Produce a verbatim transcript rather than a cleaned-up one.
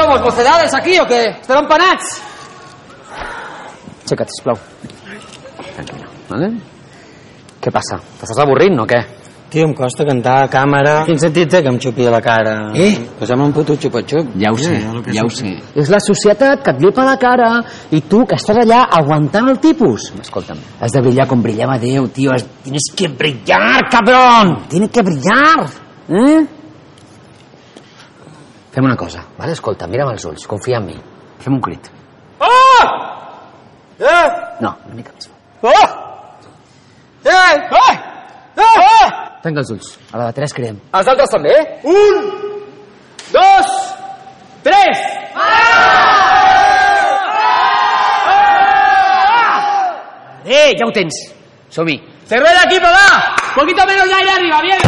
somos, mocedades aquí o què? Estem empanats? Aixeca't, sisplau. Tranquil·la, vale? Què passa? T'estàs avorrint o què? Tio, em costa cantar a càmera. Quin sentit té que em xupi a la cara? Eh? Posem un puto xupa-xup. Ja ho sé, Sí, ja ho sé. És la societat que et llepa la cara i tu que estàs allà aguantant el tipus. Escolta'm, has de brillar com brillava Déu, tio. Has... Tienes que brillar, cabrón. Tienes que brillar. Eh? Fem una cosa, vale? Escolta, mira'm els ulls, confia en mi. Fem un crit. Oh! Eh! No, una mica més. Oh! Eh! Eh! Eh! Tanca els ulls. A la de tres creem. Els altres també? Un, dos, tres! Eh, ja ho tens. Som-hi. ¡Cervera, equipo, va! ¡Poquito menos de aire arriba, bien!